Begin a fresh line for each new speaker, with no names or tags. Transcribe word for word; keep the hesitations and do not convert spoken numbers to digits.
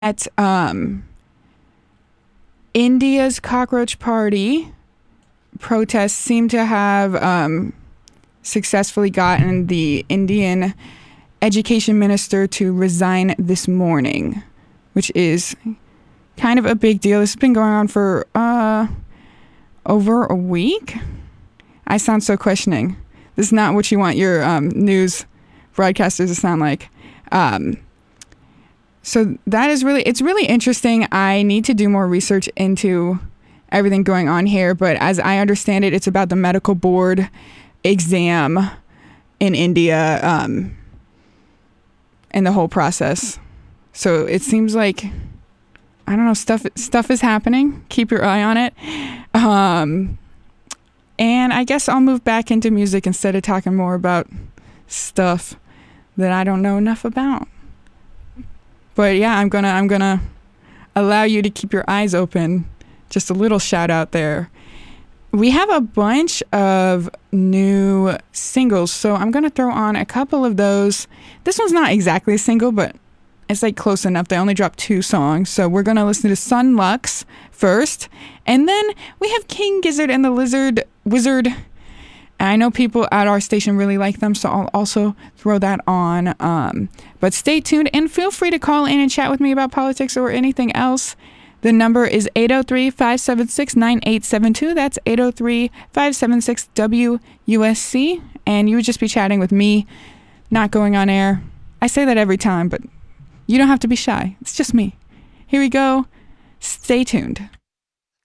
At um, India's Cockroach Party protests seem to have um, successfully gotten the Indian education minister to resign this morning, which is kind of a big deal. This has been going on for uh, over a week. I sound so questioning. This is not what you want your um, news broadcasters to sound like. Um, so that is really, it's really interesting. I need to do more research into everything going on here, but as I understand it, it's about the medical board exam in India um, and the whole process. So it seems like, I don't know, stuff stuff is happening. Keep your eye on it. Um, and I guess I'll move back into music instead of talking more about stuff that I don't know enough about. But yeah, I'm gonna I'm gonna allow you to keep your eyes open. Just a little shout out there. We have a bunch of new singles, so I'm gonna throw on a couple of those. This one's not exactly a single, but it's like close enough. They only dropped two songs, so we're gonna listen to Sun Lux first, and then we have King Gizzard and the Lizard Wizard. I know people at our station really like them, so I'll also throw that on. Um, but stay tuned and feel free to call in and chat with me about politics or anything else. The number is eight oh three, five seven six, nine eight seven two. That's eight oh three, five seven six, W U S C. And you would just be chatting with me, not going on air. I say that every time, but you don't have to be shy. It's just me. Here we go. Stay tuned.